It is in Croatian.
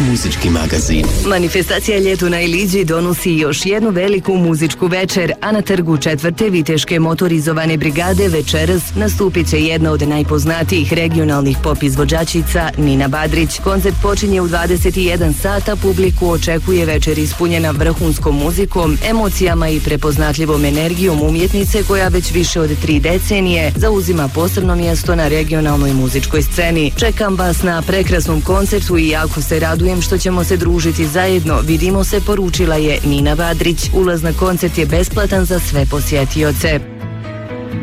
muzički magazin. Manifestacija Ljeto na Iliđi donosi još jednu veliku muzičku večer, a na trgu 4. Viteške motorizovane brigade večeras nastupit će jedna od najpoznatijih regionalnih pop izvođačica Nina Badrić. Koncert počinje u 21 sata, publiku očekuje večer ispunjena vrhunskom muzikom, emocijama i prepoznatljivom energijom umjetnice koja već više od 3 decenije zauzima posebno mjesto na regionalnoj muzičkoj sceni. Čekam vas na prekrasnom koncertu i jako se radujem što ćemo se družiti zajedno. Vidimo se, poručila je Nina Badrić. Ulaz na koncert je besplatan za sve posjetioce.